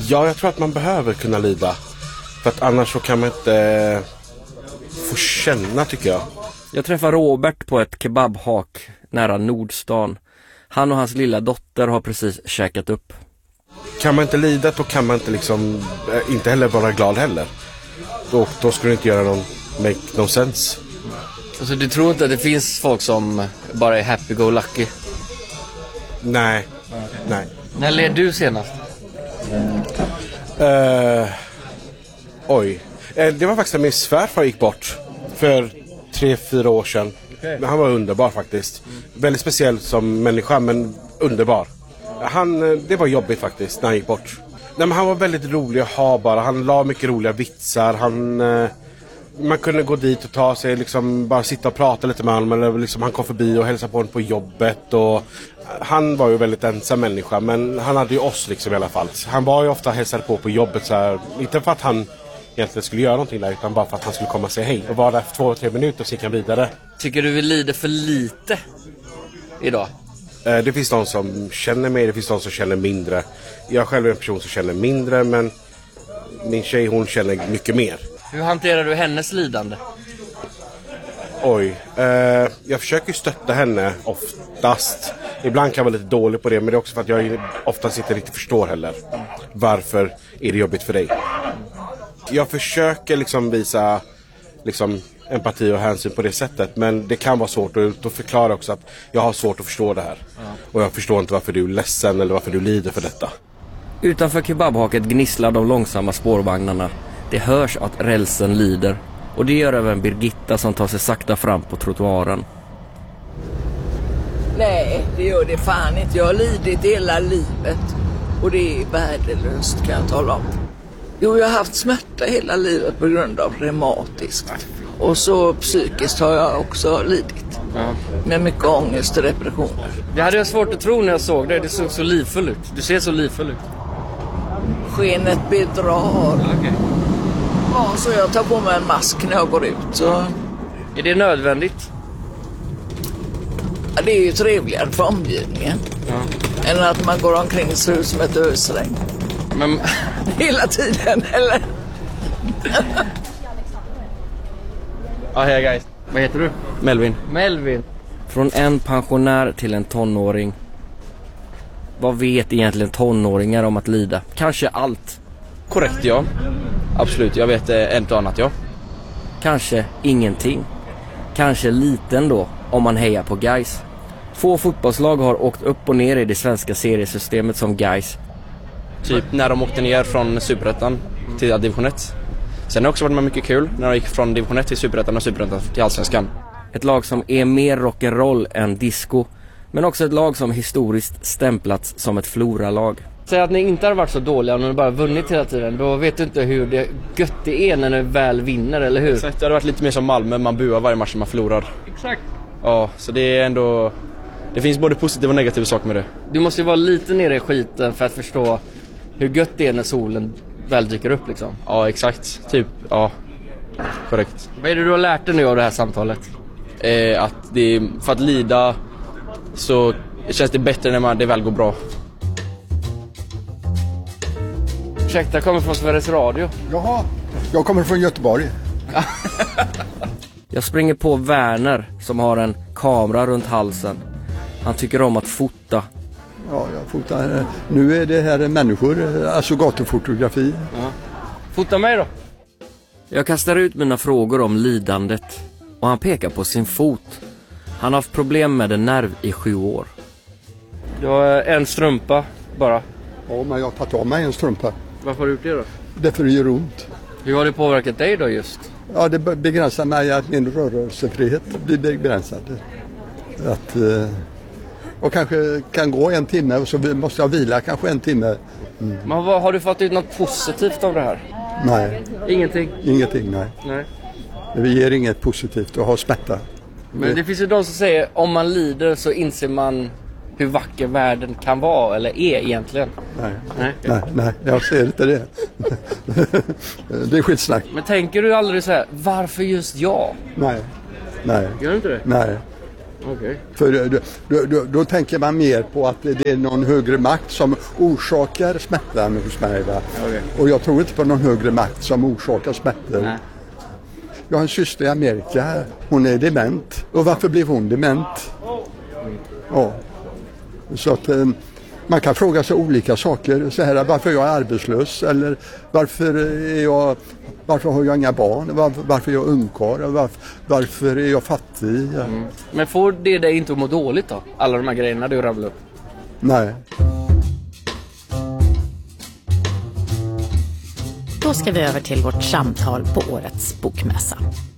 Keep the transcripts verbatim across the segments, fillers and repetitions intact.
Ja, jag tror att man behöver kunna lida. För att annars så kan man inte eh, få känna, tycker jag. Jag träffar Robert på ett kebabhak nära Nordstan. Han och hans lilla dotter har precis käkat upp. Kan man inte lida, då kan man inte liksom eh, inte heller vara glad heller. Då, då skulle det inte göra någon make no sense. Alltså du tror inte att det finns folk som bara är happy-go-lucky? Nej, nej. När led du senast? Uh, oj. Uh, det var faktiskt när min svärfar gick bort för tre, fyra år sedan. Okay. Men han var underbar faktiskt. Mm. Väldigt speciell som människa, men underbar. Han, det var jobbigt faktiskt när han gick bort. Nej, men han var väldigt rolig att ha bara. Han la mycket roliga vitsar. Han... Uh, Man kunde gå dit och ta sig, liksom bara sitta och prata lite med honom. Eller liksom han kom förbi och hälsade på honom på jobbet. Och han var ju väldigt ensam människa, men han hade ju oss liksom i alla fall. Han var ju ofta hälsade på på jobbet så här, inte för att han egentligen skulle göra någonting där, utan bara för att han skulle komma och säga hej. Och vara där för två, tre minuter och så gick han vidare. Tycker du vi lider för lite idag? Eh, det finns de som känner mig, det finns de som känner mindre. Jag själv är en person som känner mindre, men min tjej, hon känner mycket mer. Hur hanterar du hennes lidande? Oj, eh, jag försöker stötta henne oftast. Ibland kan jag vara lite dålig på det, men det är också för att jag oftast inte riktigt förstår heller. Varför är det jobbigt för dig? Jag försöker liksom visa liksom, empati och hänsyn på det sättet, men det kan vara svårt att, att förklara också att jag har svårt att förstå det här. Och jag förstår inte varför du är ledsen eller varför du lider för detta. Utanför kebabhaket gnisslar de långsamma spårvagnarna. Det hörs att rälsen lider. Och det gör även Birgitta som tar sig sakta fram på trottoaren. Nej, det gör det fan inte. Jag har lidit hela livet. Och det är värdelöst, kan jag tala om. Jo, jag har haft smärta hela livet på grund av reumatiskt. Och så psykiskt har jag också lidit. Ja. Med mycket ångest och depressioner. Det hade jag svårt att tro när jag såg det. Det såg så livfull ut. Du ser så livfull ut. Skenet bedrar. Okay. Ja, så jag tar på mig en mask när jag går ut. Så... Är det nödvändigt? Ja, det är ju trevligare för omgivningen. Ja. Än att man går omkring och ser ut som ett ösregn. Men... Hela tiden, eller? Ja, hej guys. Vad heter du? Melvin. Melvin. Från en pensionär till en tonåring. Vad vet egentligen tonåringar om att lida? Kanske allt. Korrekt, ja. Absolut, jag vet en och annat, ja. Kanske ingenting. Kanske liten då, om man hejar på Gais. Få fotbollslag har åkt upp och ner i det svenska seriesystemet som Gais. Typ när de åkte ner från Superettan till division ett. Sen har det också varit mycket kul när de gick från division ett till Superettan och Superettan till Allsvenskan. Ett lag som är mer rock'n'roll än disco. Men också ett lag som historiskt stämplats som ett floralag. Säg att ni inte har varit så dåliga och ni bara vunnit hela tiden. Då vet du inte hur det gött det är när ni väl vinner, eller hur? Exakt, det hade varit lite mer som Malmö. Man buar varje match man förlorar. Exakt. Ja, så det är ändå... Det finns både positiva och negativa saker med det. Du måste ju vara lite nere i skiten för att förstå hur gött det är när solen väl dyker upp liksom. Ja, exakt. Typ, ja. Korrekt. Vad är det du har lärt dig nu av det här samtalet? Eh, att det, för att lida så känns det bättre när man, det väl går bra. Ursäkta, jag kommer från Sveriges Radio. Jaha, jag kommer från Göteborg. Jag springer på Werner som har en kamera runt halsen. Han tycker om att fota. Ja, jag fotar. Nu är det här människor, alltså gatufotografi. Ja. Fota mig då. Jag kastar ut mina frågor om lidandet och han pekar på sin fot. Han har haft problem med en nerv i sju år. Jag har en strumpa bara. Ja, men jag har tagit av mig en strumpa. Varför har du gjort det då? Därför det gör ont. Hur har det påverkat dig då just? Ja, det begränsar mig att min rörelsefrihet blir begränsad. Att, och kanske kan gå en timme och så måste jag vila kanske en timme. Mm. Men vad, har du fått ut något positivt av det här? Nej. Ingenting? Ingenting, nej. Nej. Vi ger inget positivt att ha smärta. Men det finns ju de som säger om man lider så inser man hur vacker världen kan vara eller är egentligen. Nej, nej, nej, nej jag ser inte det. Det är skitsnack. Men tänker du aldrig så här, varför just jag? Nej, nej. Gör du inte det? Nej. Okay. För då, då, då, då tänker man mer på att det är någon högre makt som orsakar smärtan hos mig. Va? Okay. Och jag tror inte på någon högre makt som orsakar smärtan. Nej. Jag har en syster i Amerika. Hon är dement. Och varför blev hon dement? Ja. Så att eh, man kan fråga sig olika saker. Så här, varför jag är arbetslös? Eller varför är jag... Varför har jag inga barn? Varför, varför är jag ungkarl? Varför, varför är jag fattig? Mm. Men får det dig inte att må dåligt då? Alla de här grejerna du rabblar upp? Nej. Då ska vi över till vårt samtal på årets bokmässa.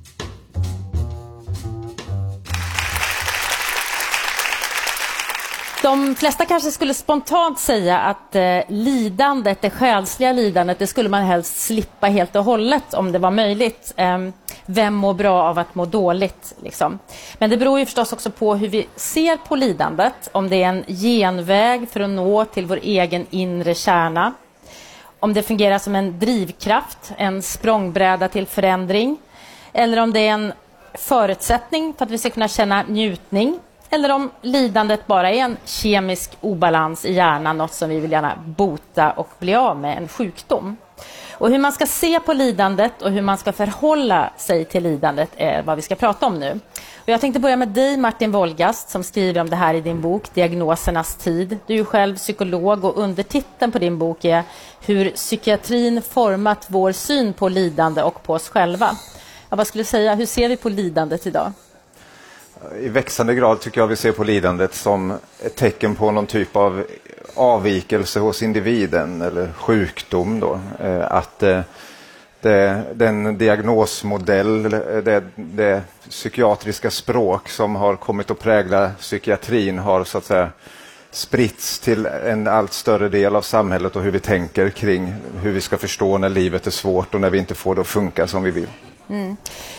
De flesta kanske skulle spontant säga att eh, lidandet, det själsliga lidandet, det skulle man helst slippa helt och hållet om det var möjligt. Eh, vem mår bra av att må dåligt? Liksom. Men det beror ju förstås också på hur vi ser på lidandet. Om det är en genväg för att nå till vår egen inre kärna. Om det fungerar som en drivkraft, en språngbräda till förändring. Eller om det är en förutsättning för att vi ska kunna känna njutning. Eller om lidandet bara är en kemisk obalans i hjärnan, något som vi vill gärna bota och bli av med, en sjukdom. Och hur man ska se på lidandet och hur man ska förhålla sig till lidandet är vad vi ska prata om nu. Och jag tänkte börja med dig, Martin Wolgast, som skriver om det här i din bok Diagnosernas tid. Du är själv psykolog och undertiteln på din bok är Hur psykiatrin format vår syn på lidande och på oss själva. Jag bara skulle säga, hur ser vi på lidandet idag? I växande grad tycker jag vi ser på lidandet som ett tecken på någon typ av avvikelse hos individen eller sjukdom då. Att det, den diagnosmodell, det, det psykiatriska språk som har kommit att prägla psykiatrin har så att säga spritts till en allt större del av samhället och hur vi tänker kring hur vi ska förstå när livet är svårt och när vi inte får det att funka som vi vill. Mm.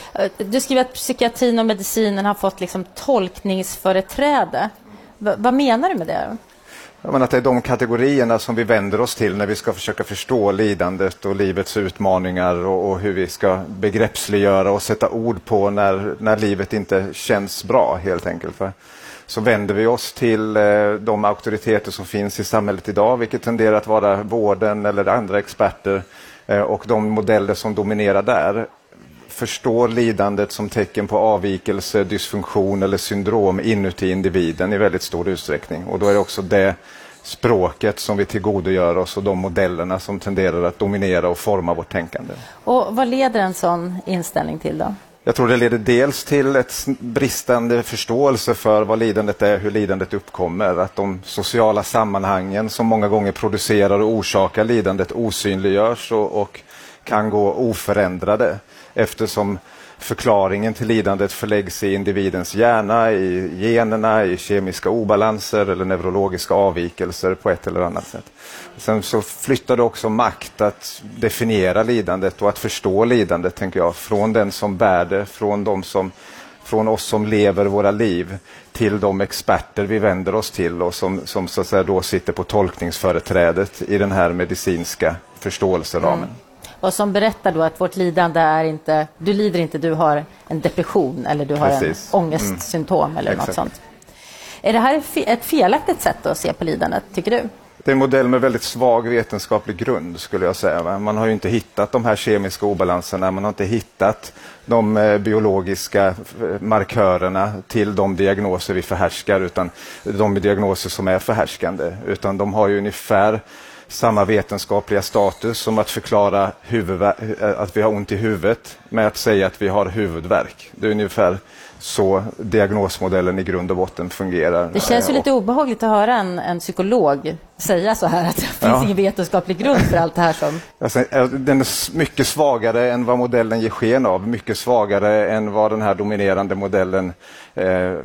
Du skriver att psykiatrin och medicinen har fått liksom tolkningsföreträde. V- vad menar du med det? Jag menar att det är de kategorierna som vi vänder oss till när vi ska försöka förstå lidandet och livets utmaningar och, och hur vi ska begreppsliggöra och sätta ord på när, när livet inte känns bra helt enkelt. För så vänder vi oss till eh, de auktoriteter som finns i samhället idag, vilket tenderar att vara vården eller andra experter eh, och de modeller som dominerar där. Förstår lidandet som tecken på avvikelse, dysfunktion eller syndrom inuti individen i väldigt stor utsträckning. Och då är det också det språket som vi tillgodogör oss och de modellerna som tenderar att dominera och forma vårt tänkande. Och vad leder en sån inställning till då? Jag tror det leder dels till ett bristande förståelse för vad lidandet är, hur lidandet uppkommer. Att de sociala sammanhangen som många gånger producerar och orsakar lidandet osynliggörs och, och kan gå oförändrade. Eftersom förklaringen till lidandet förläggs i individens hjärna, i generna, i kemiska obalanser eller neurologiska avvikelser på ett eller annat sätt. Sen så flyttar det också makt att definiera lidandet och att förstå lidandet, tänker jag, från den som bär det, från, de som, från oss som lever våra liv till de experter vi vänder oss till och som, som så att säga då sitter på tolkningsföreträdet i den här medicinska förståelseramen. Mm. Och som berättar då att vårt lidande är inte, du lider inte, du har en depression eller du har Precis. en ångestsymptom mm. eller Exakt. något sånt. Är det här ett felaktigt sätt att se på lidandet, tycker du? Det är en modell med väldigt svag vetenskaplig grund, skulle jag säga. Man har ju inte hittat de här kemiska obalanserna, man har inte hittat de eh, biologiska markörerna till de diagnoser vi förhärskar, utan de diagnoser som är förhärskande. Utan de har ju ungefär samma vetenskapliga status som att förklara huvudvär- att vi har ont i huvudet med att säga att vi har huvudvärk. Det är ungefär så diagnosmodellen i grund och botten fungerar. Det känns ju lite obehagligt att höra en, en psykolog säga så här att det finns ja. ingen vetenskaplig grund för allt det här som... Alltså, den är mycket svagare än vad modellen ger sken av. Mycket svagare än vad den här dominerande modellen eh,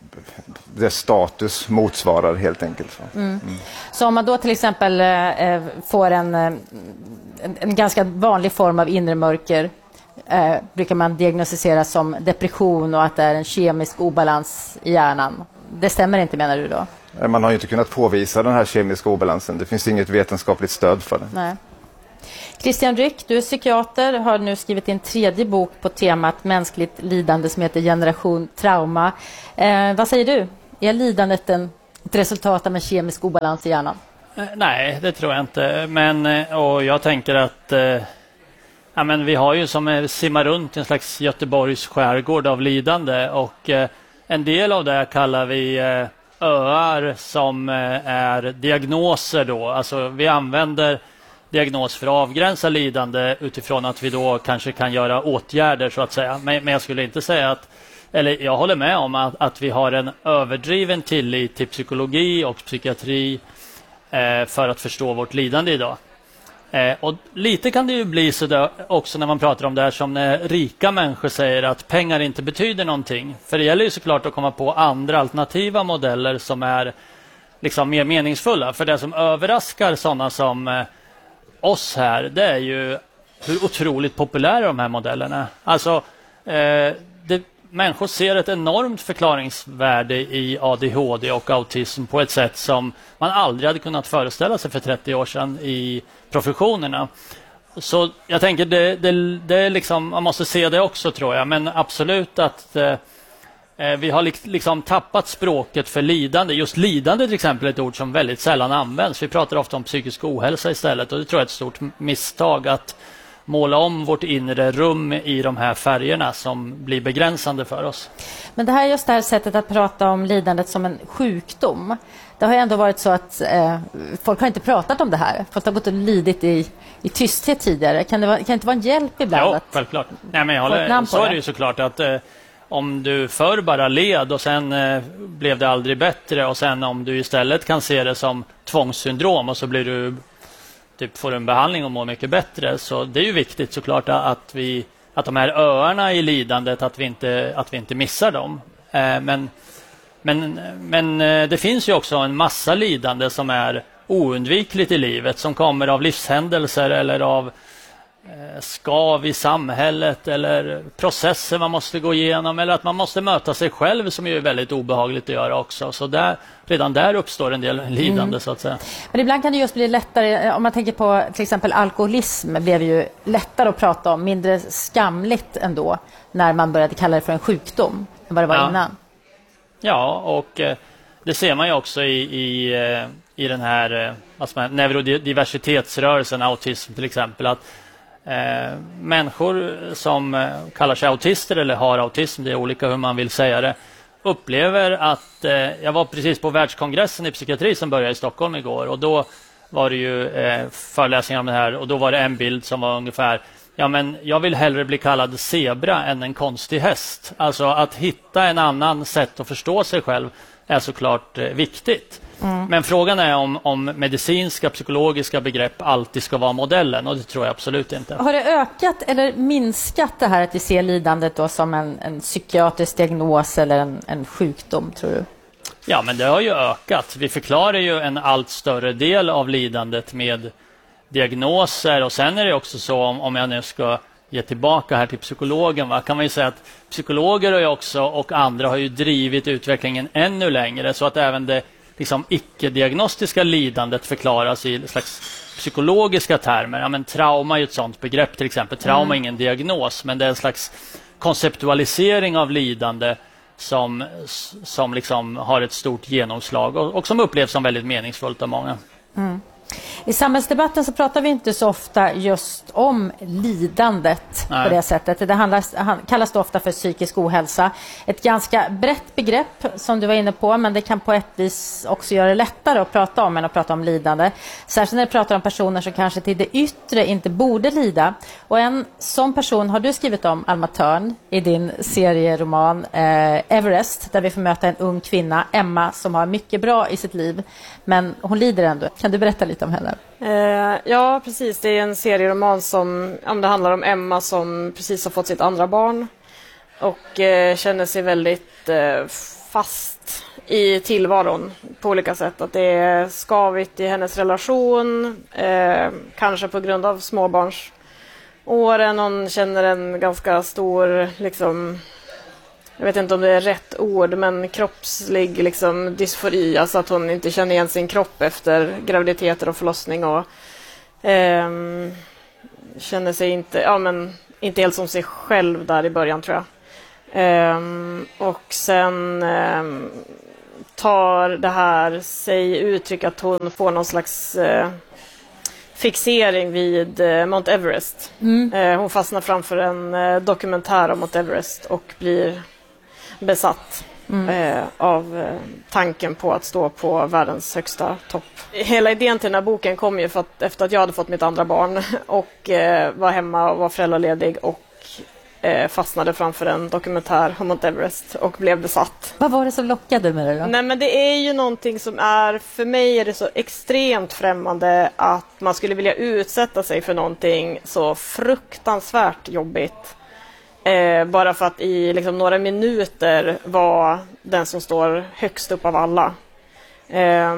dess status motsvarar helt enkelt. Mm. Mm. Så om man då till exempel eh, får en, en, en ganska vanlig form av inre mörker eh, brukar man diagnostisera som depression och att det är en kemisk obalans i hjärnan. Det stämmer inte, menar du då? Man har ju inte kunnat påvisa den här kemiska obalansen. Det finns inget vetenskapligt stöd för det. Nej. Christian Ryck, du är psykiater, har nu skrivit en tredje bok på temat mänskligt lidande som heter Generation Trauma. Eh, vad säger du? Är lidandet en, ett resultat av en kemisk obalans i hjärnan? Eh, nej, det tror jag inte. Men, och jag tänker att eh, ja, men vi har ju som simmar runt en slags Göteborgs skärgård av lidande. Och eh, en del av det kallar vi eh, öar som eh, är diagnoser då. Alltså vi använder diagnos för att avgränsa lidande utifrån att vi då kanske kan göra åtgärder så att säga. Men, men jag skulle inte säga att, eller jag håller med om att, att vi har en överdriven tillit till psykologi och psykiatri eh, för att förstå vårt lidande idag. Eh, och lite kan det ju bli så där också när man pratar om det här som när rika människor säger att pengar inte betyder någonting. För det gäller ju såklart att komma på andra alternativa modeller som är liksom mer meningsfulla. För det som överraskar sådana som eh, oss här, det är ju hur otroligt populära de här modellerna är. Alltså, eh, det, människor ser ett enormt förklaringsvärde i A D H D och autism på ett sätt som man aldrig hade kunnat föreställa sig för trettio år sedan i professionerna. Så jag tänker, det, det, det är liksom, man måste se det också tror jag, men absolut att eh, vi har liksom tappat språket för lidande. Just lidande till exempel är ett ord som väldigt sällan används. Vi pratar ofta om psykisk ohälsa istället och det tror jag är ett stort misstag att måla om vårt inre rum i de här färgerna som blir begränsande för oss. Men det här är just det här sättet att prata om lidandet som en sjukdom. Det har ju ändå varit så att eh, folk har inte pratat om det här. Folk har gått och lidit i, i tysthet tidigare. Kan det, vara, kan det inte vara en hjälp ibland? Ja, självklart. Nej, men jag håller, så är det ju såklart att eh, om du förr bara led och sen eh, blev det aldrig bättre och sen om du istället kan se det som tvångssyndrom och så blir du typ får en behandling och mår mycket bättre, så det är ju viktigt såklart att vi att de här öarna i lidandet att vi inte att vi inte missar dem. Eh, men men men eh, det finns ju också en massa lidande som är oundvikligt i livet som kommer av livshändelser eller av skav i samhället eller processer man måste gå igenom eller att man måste möta sig själv som ju är väldigt obehagligt att göra också. Så där, redan där uppstår en del lidande mm. så att säga. Men ibland kan det just bli lättare, om man tänker på till exempel alkoholism blev ju lättare att prata om, mindre skamligt ändå när man började kalla det för en sjukdom än vad det var ja. innan. Ja, och eh, det ser man ju också i, i, eh, i den här eh, alltså, neurodiversitetsrörelsen, autism till exempel, att Eh, människor som eh, kallar sig autister eller har autism, det är olika hur man vill säga det, upplever att eh, jag var precis på världskongressen i psykiatri som började i Stockholm igår och då var det ju eh, föreläsningar om det här och då var det en bild som var ungefär ja men jag vill hellre bli kallad zebra än en konstig häst. Alltså att hitta en annan sätt att förstå sig själv är såklart eh, viktigt. Mm. Men frågan är om, om medicinska, psykologiska begrepp alltid ska vara modellen och det tror jag absolut inte. Har det ökat eller minskat det här att vi ser lidandet då som en, en psykiatrisk diagnos eller en, en sjukdom tror du? Ja men det har ju ökat. Vi förklarar ju en allt större del av lidandet med diagnoser och sen är det också så om, om jag nu ska ge tillbaka här till psykologen va, kan man ju säga att psykologer har ju också och andra har ju drivit utvecklingen ännu längre så att även det liksom icke-diagnostiska lidandet förklaras i slags psykologiska termer. Ja, men trauma är ett sånt begrepp till exempel. Trauma mm. är ingen diagnos men det är en slags konceptualisering av lidande som, som liksom har ett stort genomslag och, och som upplevs som väldigt meningsfullt av många. Mm. I samhällsdebatten så pratar vi inte så ofta just om lidandet Nej. På det sättet. Det handlas, kallas det ofta för psykisk ohälsa. Ett ganska brett begrepp som du var inne på, men det kan på ett vis också göra det lättare att prata om än att prata om lidande. Särskilt när du pratar om personer som kanske till det yttre inte borde lida. Och en sån person har du skrivit om, Alma Törn, i din serieroman eh, Everest, där vi får möta en ung kvinna, Emma, som har mycket bra i sitt liv, men hon lider ändå. Kan du berätta lite om henne? Eh, ja, precis. Det är en serieroman som om det handlar om Emma som precis har fått sitt andra barn och eh, känner sig väldigt eh, fast i tillvaron på olika sätt. Att det är skavigt i hennes relation, eh, kanske på grund av småbarnsåren. Hon känner en ganska stor liksom, jag vet inte om det är rätt ord, men kroppslig liksom dysfori, alltså att hon inte känner igen sin kropp efter graviditeter och förlossning och ehm, känner sig inte, ja, men, inte helt som sig själv där i början, tror jag. Um, och sen um, tar det här sig uttryck att hon får någon slags uh, fixering vid uh, Mount Everest. Mm. Uh, hon fastnar framför en uh, dokumentär om Mount Everest och blir besatt mm. uh, av uh, tanken på att stå på världens högsta topp. Hela idén till den här boken kom ju för att, efter att jag hade fått mitt andra barn och uh, var hemma och var föräldraledig och fastnade framför en dokumentär om Mount Everest och blev besatt. Vad var det som lockade med det då? Nej, men det är ju någonting som är, för mig är det så extremt främmande att man skulle vilja utsätta sig för någonting så fruktansvärt jobbigt. Eh, bara för att i liksom, några minuter var den som står högst upp av alla. Eh,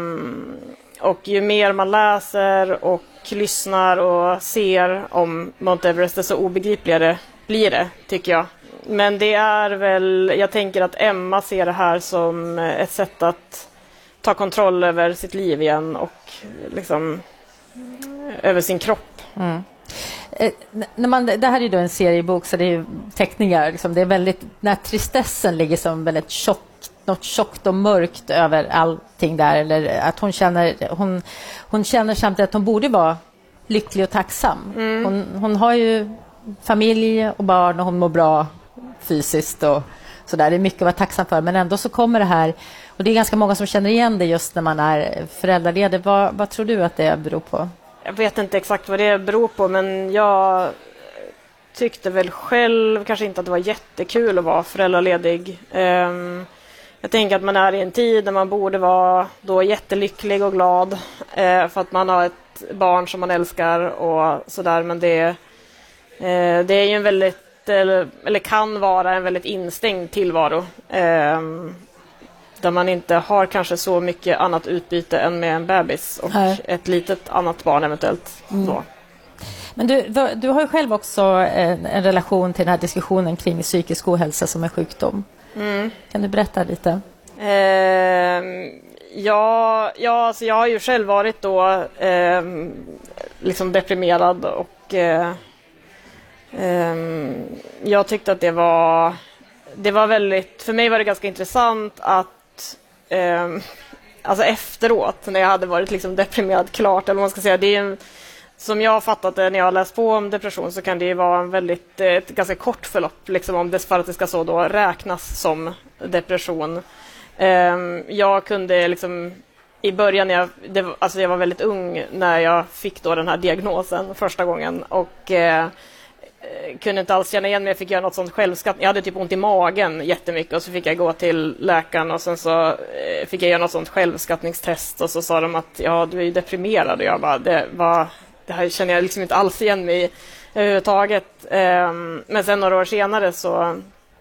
och ju mer man läser och lyssnar och ser om Mount Everest, desto obegripligare blir det, tycker jag. Men det är väl, jag tänker att Emma ser det här som ett sätt att ta kontroll över sitt liv igen och liksom över sin kropp. Mm. Eh, när man, det här är ju då en seriebok, så det är ju teckningar. Liksom, det är väldigt, när tristessen ligger som väldigt tjockt, något tjockt och mörkt över allting där. Eller att hon känner, hon, hon känner samtidigt att hon borde vara lycklig och tacksam. Mm. Hon, hon har ju familj och barn och hon mår bra fysiskt och sådär. Det är mycket att vara tacksam för, men ändå så kommer det här, och det är ganska många som känner igen det just när man är föräldraledig. Vad, vad tror du att det beror på? Jag vet inte exakt vad det beror på, men jag tyckte väl själv kanske inte att det var jättekul att vara föräldraledig. Um, jag tänker att man är i en tid där man borde vara då jättelycklig och glad uh, för att man har ett barn som man älskar och sådär, men det Eh, det är ju en väldigt, eller, eller kan vara en väldigt instängd tillvaro eh, där man inte har kanske så mycket annat utbyte än med en bebis och Nej. ett litet annat barn eventuellt. Mm. Så. Men du, du har ju själv också en, en relation till den här diskussionen kring psykisk ohälsa som en sjukdom. Mm. Kan du berätta lite? Eh, ja, ja alltså jag har ju själv varit då eh, liksom deprimerad och eh, Um, jag tyckte att det var det var väldigt, för mig var det ganska intressant att um, alltså efteråt när jag hade varit liksom deprimerad klart, eller vad man ska säga, det är en, som jag har fattat det när jag har läst på om depression, så kan det vara en väldigt, ett ganska kort förlopp liksom, om det, för att det ska så då räknas som depression. Um, jag kunde liksom i början, när jag, det, alltså jag var väldigt ung när jag fick då den här diagnosen första gången och uh, kunde inte alls känna igen mig. Jag fick göra något sånt självskattning. Jag hade typ ont i magen jättemycket och så fick jag gå till läkaren och sen så fick jag göra något sånt självskattningstest och så sa de att ja, du är ju deprimerad och jag bara, det, var, det här känner jag liksom inte alls igen mig i överhuvudtaget. Men sen några år senare så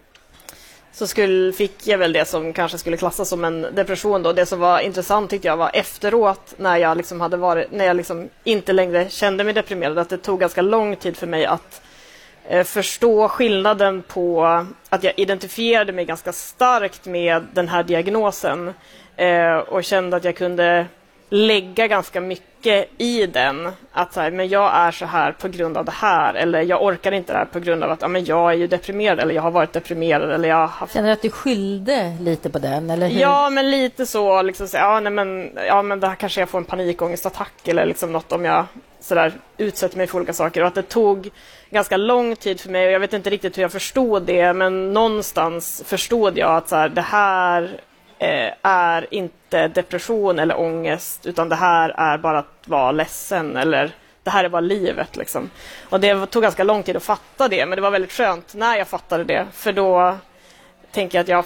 så skulle, fick jag väl det som kanske skulle klassas som en depression då. Det som var intressant tyckte jag var efteråt när jag liksom hade varit, när jag liksom inte längre kände mig deprimerad, att det tog ganska lång tid för mig att förstå skillnaden på att jag identifierade mig ganska starkt med den här diagnosen eh, och kände att jag kunde lägga ganska mycket i den, att så här, men jag är så här på grund av det här, eller jag orkar inte det här på grund av att ja, men jag är ju deprimerad, eller jag har varit deprimerad, eller jag har haft... Känner du att du skyllde lite på den, eller hur? Ja, men lite så, liksom så, ja, nej, men, ja men det här kanske jag får en panikångestattack eller liksom något om jag så där utsätter mig för olika saker, och att det tog ganska lång tid för mig, och jag vet inte riktigt hur jag förstod det, men någonstans förstod jag att så här, det här eh, är inte depression eller ångest, utan det här är bara att vara ledsen, eller det här är bara livet liksom. Och det tog ganska lång tid att fatta det, men det var väldigt skönt när jag fattade det, för då tänker jag att jag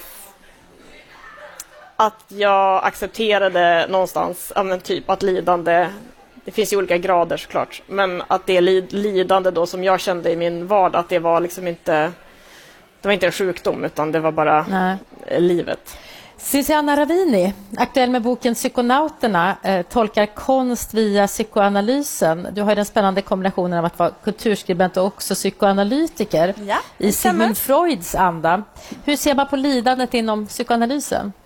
att jag accepterade någonstans, ja, men typ att lidande, det finns ju olika grader såklart, men att det lidande då som jag kände i min vardag, att det var liksom inte, det var inte en sjukdom, utan det var bara Nej. livet. Susanna Ravini, aktuell med boken Psykonauterna, eh, tolkar konst via psykoanalysen. Du har den spännande kombinationen av att vara kulturskribent och också psykoanalytiker ja, i Sigmund Freuds anda. Hur ser man på lidandet inom psykoanalysen?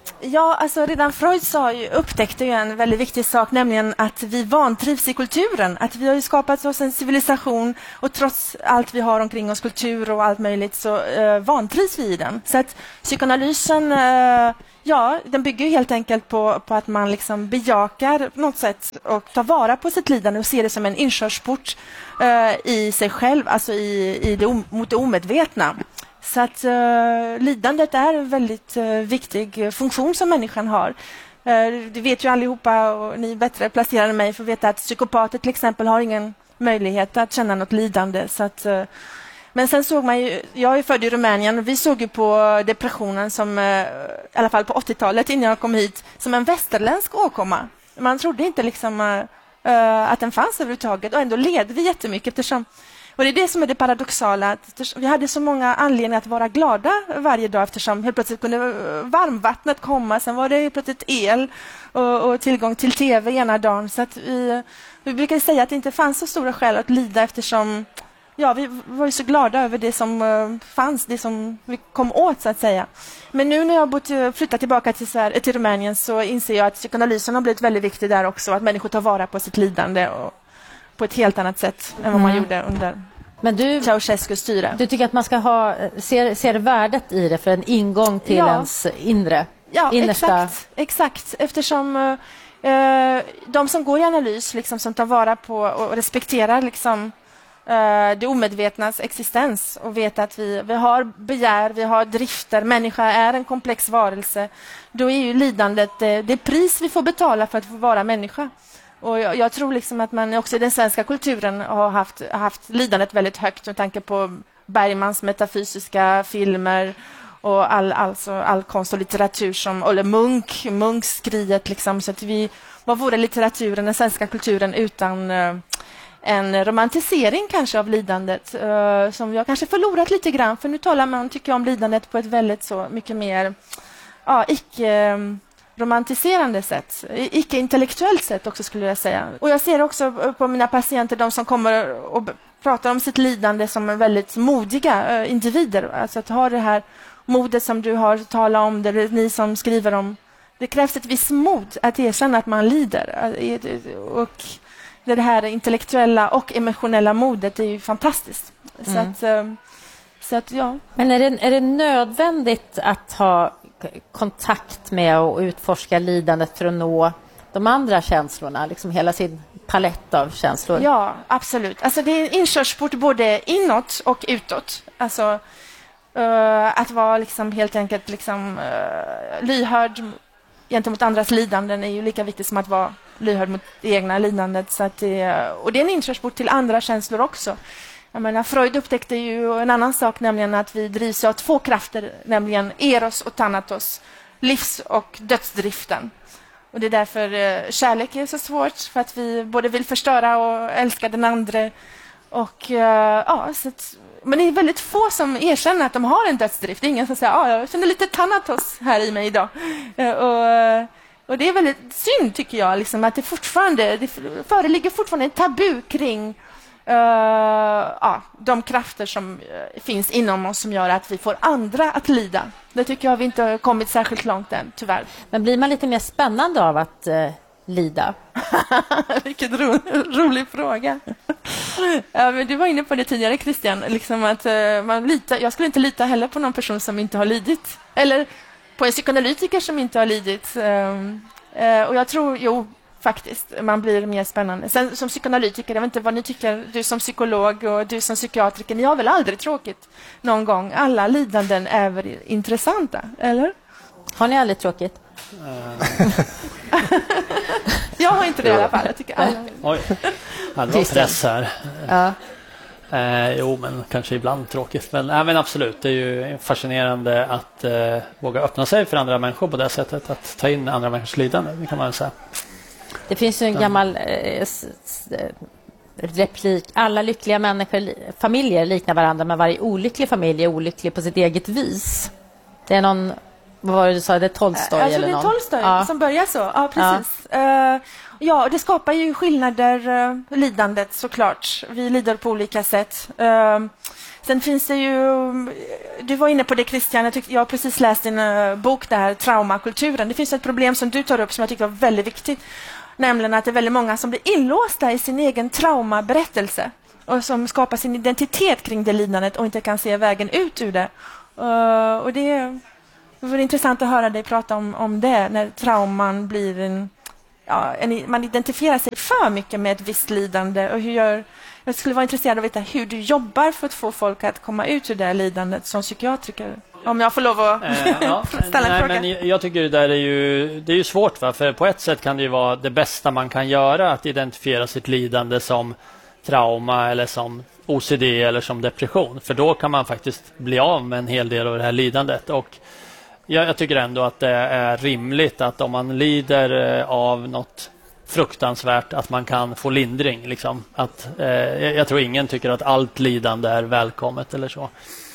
Ja, alltså redan Freud sa ju, upptäckte ju en väldigt viktig sak, nämligen att vi vantrivs i kulturen. Att vi har ju skapat oss en civilisation och trots allt vi har omkring oss, kultur och allt möjligt, så uh, vantrivs vi i den. Så att psykoanalysen, uh, ja, den bygger ju helt enkelt på, på att man liksom bejakar på något sätt och tar vara på sitt lidande och ser det som en inkörsport uh, i sig själv, alltså i, i det, mot det omedvetna. Så att uh, lidandet är en väldigt uh, viktig funktion som människan har. Uh, det vet ju allihopa, och ni är bättre placerade än mig för att veta att psykopater till exempel har ingen möjlighet att känna något lidande. Så att, uh, men sen såg man ju, jag är född i Rumänien och vi såg ju på depressionen som, uh, i alla fall på åttiotalet innan jag kom hit, som en västerländsk åkomma. Man trodde inte liksom uh, uh, att den fanns överhuvudtaget, och ändå led vi jättemycket eftersom. Och det är det som är det paradoxala, att vi hade så många anledningar att vara glada varje dag eftersom helt plötsligt kunde varmvattnet komma, sen var det helt plötsligt el och, och tillgång till tv ena dagen. Så att vi, vi brukar säga att det inte fanns så stora skäl att lida eftersom ja, vi var ju så glada över det som uh, fanns, det som vi kom åt så att säga. Men nu när jag har flyttat tillbaka till, Sverige, till Rumänien så inser jag att psykoanalysen har blivit väldigt viktig där också, att människor tar vara på sitt lidande och på ett helt annat sätt än vad man mm. gjorde under Men du, Ceausescus styre. Du tycker att man ska ha, ser, ser värdet i det för en ingång till ja. ens inre? Ja, innersta... exakt, exakt. Eftersom uh, de som går i analys, liksom, som tar vara på och respekterar liksom, uh, det omedvetnas existens och vet att vi, vi har begär, vi har drifter, människa är en komplex varelse, då är ju lidandet det, det pris vi får betala för att få vara människa. Och jag, jag tror liksom att man också i den svenska kulturen har haft, haft lidandet väldigt högt med tanke på Bergmans metafysiska filmer och all, alltså, all konst och litteratur som, eller Munk, Munks skriet liksom, så att vi, vad vore litteraturen, den svenska kulturen utan uh, en romantisering kanske av lidandet uh, som vi har kanske förlorat lite grann, för nu talar man, tycker jag, om lidandet på ett väldigt så mycket mer ja, icke um, romantiserande sätt, icke-intellektuellt sätt också skulle jag säga. Och jag ser också på mina patienter, de som kommer och pratar om sitt lidande som väldigt modiga uh, individer. Alltså att ha det här modet som du har talat om, det är ni som skriver om. Det krävs ett visst mod att erkänna att man lider. Och det här intellektuella och emotionella modet är ju fantastiskt. Mm. Så att, uh, så att ja. Men är det, är det nödvändigt att ha kontakt med och utforska lidandet för att nå de andra känslorna, liksom hela sin palett av känslor? Ja, absolut. Alltså det är en inkörsport både inåt och utåt. Alltså uh, att vara liksom helt enkelt liksom, uh, lyhörd gentemot andras lidanden är ju lika viktigt som att vara lyhörd mot det egna lidandet. Så att det, och det är en inkörsport till andra känslor också. Jag menar, Freud upptäckte ju en annan sak, nämligen att vi drivs av två krafter, nämligen eros och thanatos, livs- och dödsdriften. Och det är därför eh, kärlek är så svårt, för att vi både vill förstöra och älska den andra. Och, eh, ja, så att, men det är väldigt få som erkänner att de har en dödsdrift. Det är ingen som säger att ah, jag känner lite thanatos här i mig idag. Eh, och, och det är väldigt synd tycker jag, liksom, att det fortfarande det föreligger fortfarande en tabu kring Uh, ja, de krafter som uh, finns inom oss som gör att vi får andra att lida. Det tycker jag vi inte har kommit särskilt långt än, tyvärr. Men blir man lite mer spännande av att uh, lida? Vilken ro rolig fråga. Ja, men du var inne på det tidigare, Christian. Liksom att, uh, man litar, jag skulle inte lita heller på någon person som inte har lidit. Eller på en psykoanalytiker som inte har lidit. Uh, uh, och jag tror, jo, faktiskt, man blir mer spännande. Sen som psykoanalytiker, jag vet inte vad ni tycker, du som psykolog och du som psykiatriker, ni har väl aldrig tråkigt någon gång? Alla lidanden är väl intressanta, eller? Har ni aldrig tråkigt? Jag har inte det i alla fall, jag tycker alla. Oj, ja, det var press här. Ja. Eh, jo, men kanske ibland tråkigt. Men, äh, men absolut, det är ju fascinerande att eh, våga öppna sig för andra människor på det sättet. Att ta in andra människors lidande, det kan man väl säga. Det finns ju en gammal eh, s- s- replik. Alla lyckliga människor, familjer liknar varandra, men varje olycklig familj är olycklig på sitt eget vis. Det är någon, vad var det du sa, det är Tolstoj alltså, eller det är någon? Tolstoj ja. som börjar så. Ja, precis. Ja. Uh, Ja, och det skapar ju skillnader, uh, lidandet såklart. Vi lider på olika sätt. Uh, sen finns det ju, du var inne på det Christian, jag, tyck, jag har precis läst din uh, bok där, Traumakulturen. Det finns ett problem som du tar upp som jag tycker var väldigt viktigt. Nämligen att det är väldigt många som blir inlåsta i sin egen traumaberättelse. Och som skapar sin identitet kring det lidandet och inte kan se vägen ut ur det. Uh, och det, det var intressant att höra dig prata om, om det, när trauman blir en, ja, en... Man identifierar sig för mycket med ett visst lidande. Och hur gör, jag skulle vara intresserad av att veta hur du jobbar för att få folk att komma ut ur det lidandet som psykiatriker. Om jag får lov att eh, ja. ställa en Nej, fråga. Men jag tycker det där är ju, det är ju svårt, va? För på ett sätt kan det ju vara det bästa man kan göra att identifiera sitt lidande som trauma eller som O C D eller som depression. För då kan man faktiskt bli av med en hel del av det här lidandet. Och jag, jag tycker ändå att det är rimligt att om man lider av något fruktansvärt att man kan få lindring. Liksom. Att, eh, jag tror ingen tycker att allt lidande är välkommet eller så.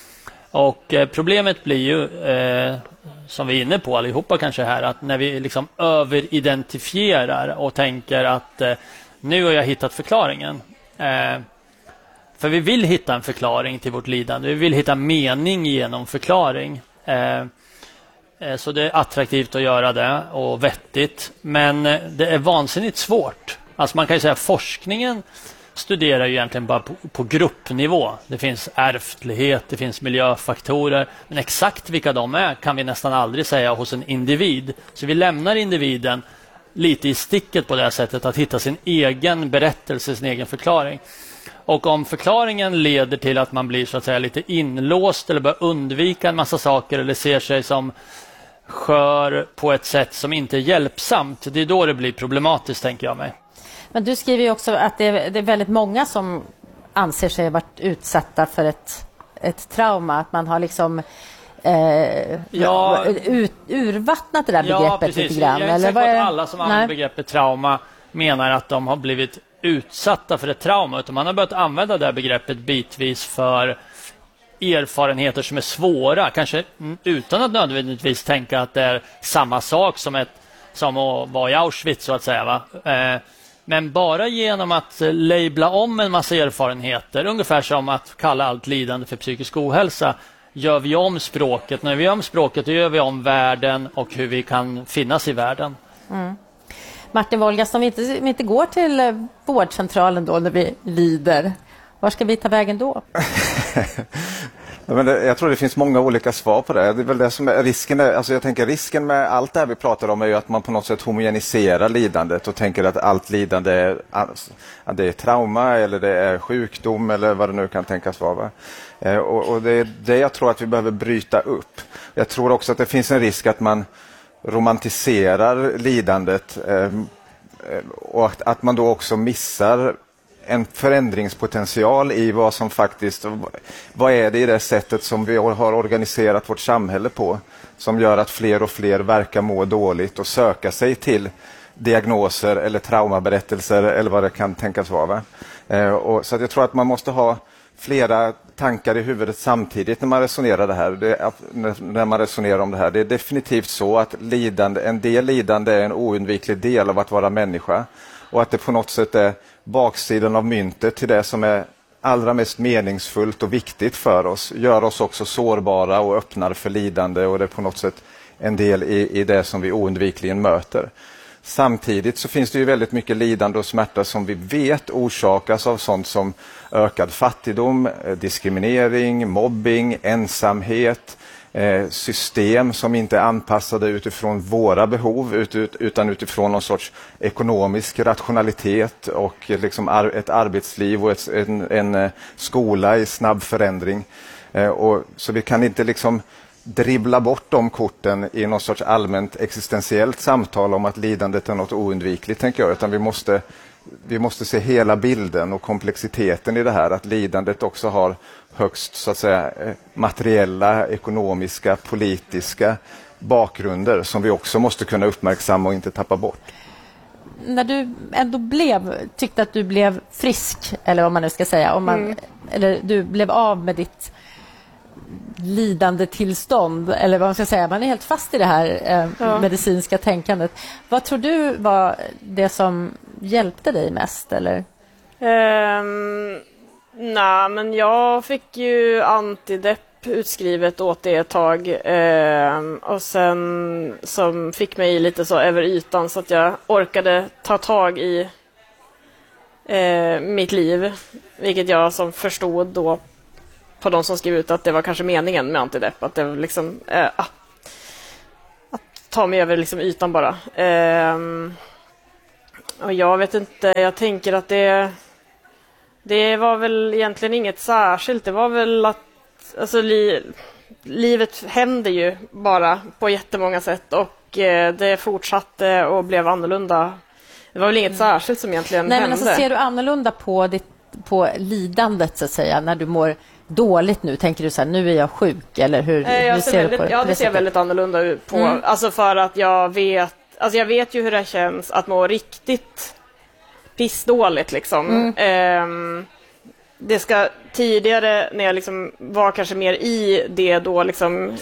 Och eh, problemet blir ju, eh, som vi är inne på allihopa kanske här, att när vi liksom överidentifierar och tänker att eh, nu har jag hittat förklaringen. Eh, för vi vill hitta en förklaring till vårt lidande. Vi vill hitta mening genom förklaring. Eh, eh, så det är attraktivt att göra det och vettigt. Men eh, det är vansinnigt svårt. Alltså man kan ju säga att forskningen studerar ju egentligen bara på, på gruppnivå. Det finns ärftlighet, det finns miljöfaktorer. Men exakt vilka de är kan vi nästan aldrig säga hos en individ. Så vi lämnar individen lite i sticket på det här sättet att hitta sin egen berättelse, sin egen förklaring. Och om förklaringen leder till att man blir så att säga lite inlåst eller börjar undvika en massa saker eller ser sig som skör på ett sätt som inte är hjälpsamt, det är då det blir problematiskt, tänker jag mig. Men du skriver ju också att det är, det är väldigt många som anser sig ha varit utsatta för ett, ett trauma. Att man har liksom eh, ja, ut, urvattnat det där begreppet ja, precis. lite grann. Jag är inte eller säker vad på är att alla som använder begreppet trauma menar att de har blivit utsatta för ett trauma. Utan man har börjat använda det här begreppet bitvis för erfarenheter som är svåra. Kanske utan att nödvändigtvis tänka att det är samma sak som, ett, som att vara i Auschwitz, så att säga, va? Eh, Men bara genom att labla om en massa erfarenheter, ungefär som att kalla allt lidande för psykisk ohälsa, gör vi om språket. När vi gör om språket, då gör vi om världen och hur vi kan finnas i världen. Mm. Martin Wolgast, om vi inte, vi inte går till vårdcentralen då när vi lider, var ska vi ta vägen då? Ja, men det, jag tror det finns många olika svar på det. Det är väl det som är risken. Är, alltså jag tänker risken med allt det här vi pratar om är ju att man på något sätt homogeniserar lidandet och tänker att allt lidande är, att det är trauma eller det är sjukdom eller vad det nu kan tänkas vara. Va? Eh, och, och det är det jag tror att vi behöver bryta upp. Jag tror också att det finns en risk att man romantiserar lidandet eh, och att, att man då också missar en förändringspotential i vad som faktiskt, vad är det i det sättet som vi har organiserat vårt samhälle på som gör att fler och fler verkar må dåligt och söka sig till diagnoser eller traumaberättelser eller vad det kan tänkas vara. Va? Eh, och, så att jag tror att man måste ha flera tankar i huvudet samtidigt när man resonerar det här. Det, när man resonerar om det här. Det är definitivt så att lidande, en del lidande är en oundviklig del av att vara människa. Och att det på något sätt är baksidan av myntet till det som är allra mest meningsfullt och viktigt för oss. Gör oss också sårbara och öppnar för lidande, och det är på något sätt en del i, i det som vi oundvikligen möter. Samtidigt så finns det ju väldigt mycket lidande och smärta som vi vet orsakas av sånt som ökad fattigdom, diskriminering, mobbing, ensamhet, eh, system som inte är anpassade utifrån våra behov ut, ut, utan utifrån någon sorts ekonomisk rationalitet och liksom ar, ett arbetsliv och ett, en, en skola i snabb förändring. Eh, och, så vi kan inte liksom dribbla bort de korten i någon sorts allmänt existentiellt samtal om att lidandet är något oundvikligt, tänker jag, utan vi måste, vi måste se hela bilden och komplexiteten i det här, att lidandet också har högst så att säga materiella, ekonomiska, politiska bakgrunder som vi också måste kunna uppmärksamma och inte tappa bort. När du ändå blev, tyckte att du blev frisk, eller vad man nu ska säga, om man, mm. eller du blev av med ditt lidande tillstånd, eller vad man ska säga, man är helt fast i det här eh, Ja. medicinska tänkandet. Vad tror du var det som hjälpte dig mest, eller? Um, Nej, men jag fick ju antidepp utskrivet åt det ett tag um, och sen som fick mig lite så över ytan så att jag orkade ta tag i uh, mitt liv, vilket jag som förstod då på de som skrev ut att det var kanske meningen med antidepp, att det var liksom uh, att ta mig över liksom ytan bara. Um, och jag vet inte, jag tänker att det Det var väl egentligen inget särskilt. Det var väl att alltså, li, livet händer ju bara på jättemånga sätt och eh, det fortsatte och blev annorlunda. Det var väl inget mm. särskilt som egentligen Nej, hände. Men alltså, ser du annorlunda på, ditt, på lidandet så att säga, när du mår dåligt nu? Tänker du så här, nu är jag sjuk, eller hur, eh, jag hur ser ser väldigt, du på det? Ja, det ser väldigt annorlunda ut på. Mm. Alltså för att jag vet, alltså jag vet ju hur det känns att må riktigt pissdåligt liksom. Mm. Ehm, det ska tidigare när jag liksom var kanske mer i det då liksom,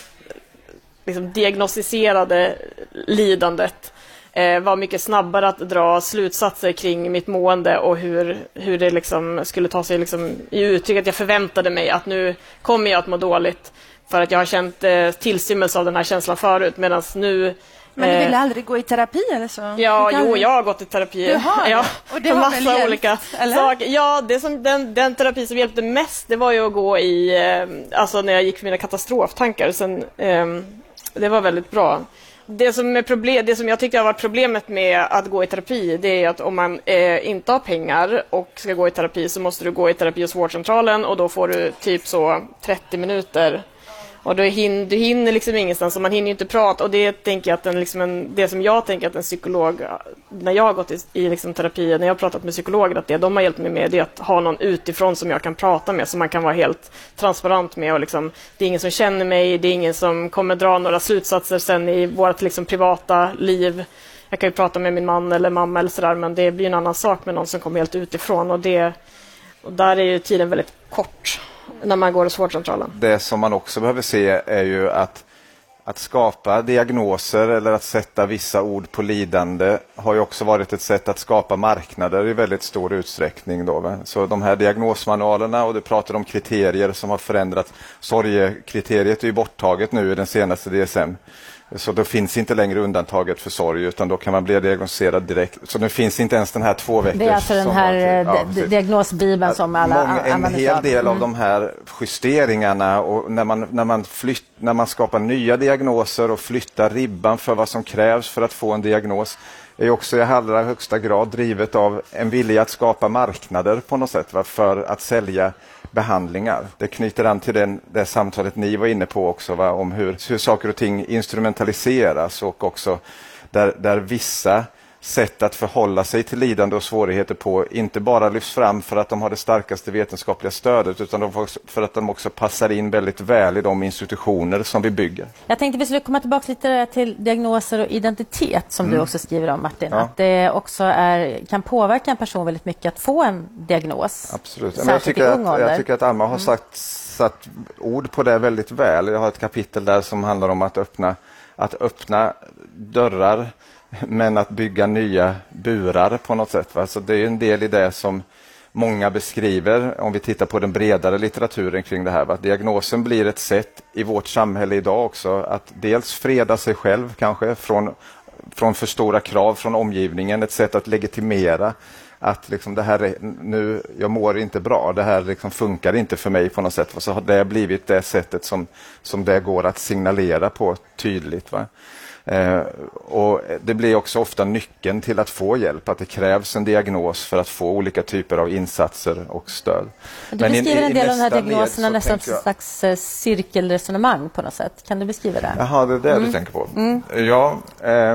liksom diagnostiserade lidandet eh, var mycket snabbare att dra slutsatser kring mitt mående och hur, hur det liksom skulle ta sig liksom i uttryck, att jag förväntade mig att nu kommer jag att må dåligt för att jag har känt eh, tillstymmelse av den här känslan förut, medan nu Men du ville aldrig gå i terapi eller så? Ja, jo, aldrig... jag har gått i terapi. Du har ja, och det för har massa väl hjälpt, olika eller? saker. Ja, det som, den, den terapi som hjälpte mest, det var ju att gå i, eh, alltså när jag gick för mina katastroftankar. Sen, eh, det var väldigt bra. Det som, är problem, det som jag tyckte har varit problemet med att gå i terapi, det är att om man eh, inte har pengar och ska gå i terapi så måste du gå i terapi hos vårdcentralen och då får du typ så trettio minuter. Och då hinner, du hinner liksom ingenstans och man hinner ju inte prata. Och det tänker jag att en, liksom en, det som jag tänker att en psykolog, när jag har gått i, i liksom terapi, när jag har pratat med psykologer, att det de har hjälpt mig med, det är att ha någon utifrån som jag kan prata med, som man kan vara helt transparent med. Och liksom, det är ingen som känner mig, det är ingen som kommer dra några slutsatser sen i vårt liksom privata liv. Jag kan ju prata med min man eller mamma eller sådär, men det blir en annan sak med någon som kommer helt utifrån. Och, det, och där är ju tiden väldigt kort när man går hos vårdcentralen. Det som man också behöver se är ju att, att skapa diagnoser eller att sätta vissa ord på lidande har ju också varit ett sätt att skapa marknader i väldigt stor utsträckning. Då, va? Så de här diagnosmanualerna, och du pratar om kriterier som har förändrats. Sorgekriteriet är ju borttaget nu i den senaste D S M. Så då finns inte längre undantaget för sorg, utan då kan man bli diagnostiserad direkt. Så det finns inte ens den här två veckors... Det är alltså den här ja, diagnosbibeln som alla många, En använder hel av. del mm. av de här justeringarna, och när man, när, man flytt, när man skapar nya diagnoser och flyttar ribban för vad som krävs för att få en diagnos, är också i allra högsta grad drivet av en vilja att skapa marknader på något sätt, va, för att sälja behandlingar. Det knyter an till den, det samtalet ni var inne på också, va, om hur, hur saker och ting instrumentaliseras, och också där, där vissa sätt att förhålla sig till lidande och svårigheter på inte bara lyfts fram för att de har det starkaste vetenskapliga stödet, utan för att de också passar in väldigt väl i de institutioner som vi bygger. Jag tänkte vi skulle komma tillbaka lite till diagnoser och identitet som mm. du också skriver om, Martin. Ja. Att det också är, kan påverka en person väldigt mycket att få en diagnos. Absolut. Men jag, tycker att, jag tycker att Alma har sagt, satt ord på det väldigt väl. Jag har ett kapitel där som handlar om att öppna, att öppna dörrar, men att bygga nya burar på något sätt. Va? Så det är en del i det som många beskriver, om vi tittar på den bredare litteraturen kring det här. Va? Diagnosen blir ett sätt i vårt samhälle idag också att dels freda sig själv kanske från, från för stora krav från omgivningen. Ett sätt att legitimera att liksom det här är, nu, jag mår inte bra, det här liksom funkar inte för mig på något sätt. Och så har det blivit det sättet som, som det går att signalera på tydligt. Va? Eh, och det blir också ofta nyckeln till att få hjälp, att det krävs en diagnos för att få olika typer av insatser och stöd. Du Men beskriver i, en del av de här diagnoserna nästan som jag... ett slags eh, cirkelresonemang på något sätt. Kan du beskriva det? Jaha, det är det mm. du tänker på. Mm. Ja, eh,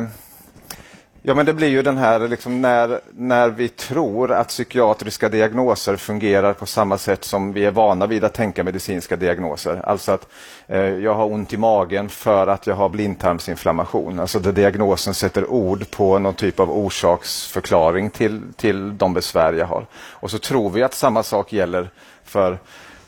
ja, men det blir ju den här liksom, när, när vi tror att psykiatriska diagnoser fungerar på samma sätt som vi är vana vid att tänka medicinska diagnoser. Alltså att eh, jag har ont i magen för att jag har blindtarmsinflammation. Alltså där diagnosen sätter ord på någon typ av orsaksförklaring till, till de besvär jag har. Och så tror vi att samma sak gäller för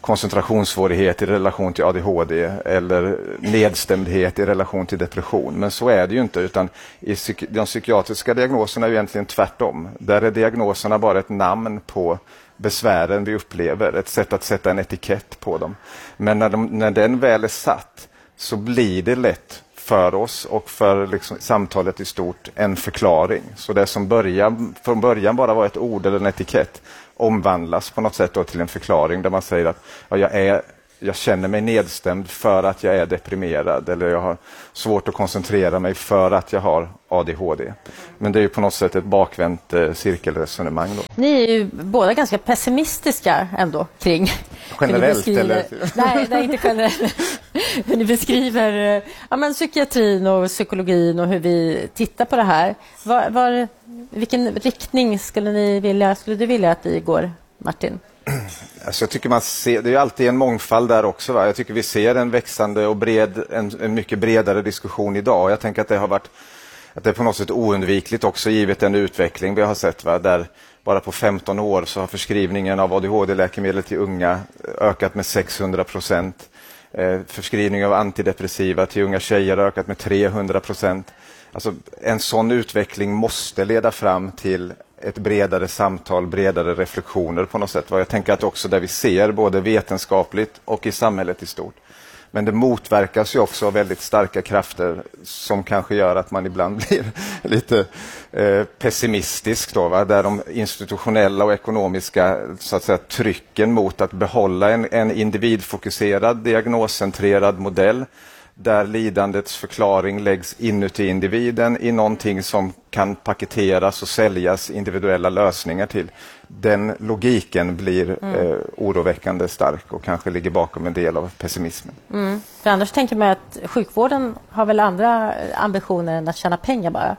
koncentrationssvårighet i relation till A D H D eller nedstämdhet i relation till depression. Men så är det ju inte, utan i psyk- de psykiatriska diagnoserna är ju egentligen tvärtom. Där är diagnoserna bara ett namn på besvären vi upplever, ett sätt att sätta en etikett på dem. Men när, de, när den väl är satt så blir det lätt för oss och för liksom samtalet i stort en förklaring. Så det som början, från början bara var ett ord eller en etikett omvandlas på något sätt då till en förklaring där man säger att ja, jag, är, jag känner mig nedstämd för att jag är deprimerad, eller jag har svårt att koncentrera mig för att jag har A D H D. Men det är ju på något sätt ett bakvänt eh, cirkelresonemang då. Ni är ju båda ganska pessimistiska ändå kring... Generellt eller? Nej, nej, inte generellt. Ni beskriver ja, men psykiatrin och psykologin och hur vi tittar på det här. Var, var, vilken riktning skulle ni vilja, skulle du vilja att vi går, Martin? Alltså jag tycker man ser, det är ju alltid en mångfald där också. Va? Jag tycker vi ser en växande och bred, en, en mycket bredare diskussion idag. Jag tänker att det har varit, att det är på något sätt oundvikligt också givet den utveckling vi har sett. Va? Där bara på femton år så har förskrivningen av A D H D-läkemedel till unga ökat med sexhundra procent. Eh, förskrivning av antidepressiva till unga tjejer har ökat med trehundra procent. Alltså en sån utveckling måste leda fram till ett bredare samtal, bredare reflektioner på något sätt. Jag tänker att också där vi ser både vetenskapligt och i samhället i stort. Men det motverkas ju också av väldigt starka krafter som kanske gör att man ibland blir lite eh, pessimistisk då, va? Där de institutionella och ekonomiska så att säga, trycken mot att behålla en, en individfokuserad, diagnoscentrerad modell där lidandets förklaring läggs inuti individen i någonting som kan paketeras och säljas individuella lösningar till. Den logiken blir mm. eh, oroväckande stark och kanske ligger bakom en del av pessimismen. Mm. För annars tänker man att sjukvården har väl andra ambitioner än att tjäna pengar bara?